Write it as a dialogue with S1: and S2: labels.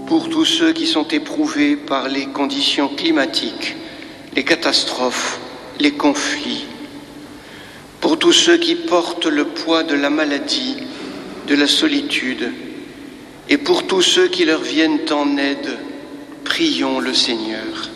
S1: pour tous ceux qui sont éprouvés par les conditions climatiques, les catastrophes, les conflits, pour tous ceux qui portent le poids de la maladie, de la solitude, et pour tous ceux qui leur viennent en aide, prions le Seigneur.